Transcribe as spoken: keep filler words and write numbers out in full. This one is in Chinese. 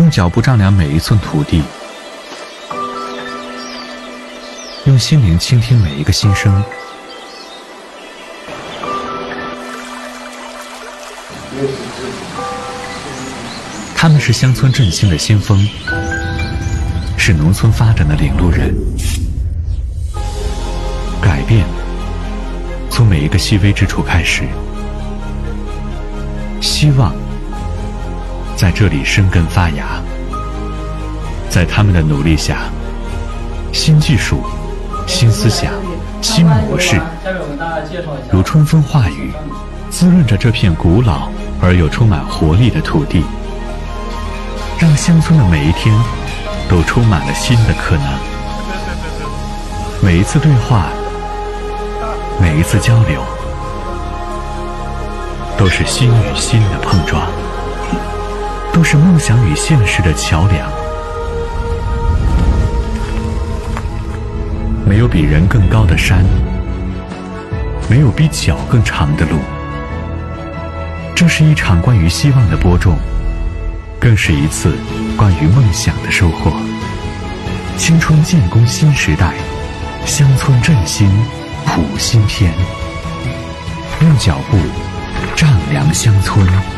用脚步丈量每一寸土地，用心灵倾听每一个心声。他们是乡村振兴的先锋，是农村发展的领路人。改变从每一个细微之处开始，希望在这里生根发芽。在他们的努力下，新技术、新思想、新模式如春风化雨，滋润着这片古老而又充满活力的土地，让乡村的每一天都充满了新的可能。每一次对话，每一次交流，都是心与心的碰撞，都是梦想与现实的桥梁。没有比人更高的山，没有比脚更长的路。这是一场关于希望的播种，更是一次关于梦想的收获。青春建功新时代，乡村振兴谱新篇，用脚步丈量乡村。